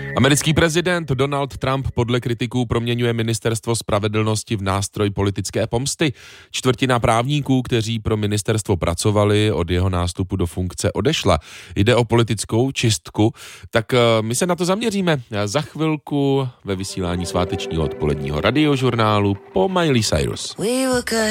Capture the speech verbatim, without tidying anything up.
Americký prezident Donald Trump podle kritiků proměňuje ministerstvo spravedlnosti v nástroj politické pomsty. Čtvrtina právníků, kteří pro ministerstvo pracovali, od jeho nástupu do funkce odešla. Jde o politickou čistku, tak my se na to zaměříme za chvilku ve vysílání svátečního odpoledního radiožurnálu po Miley Cyrus.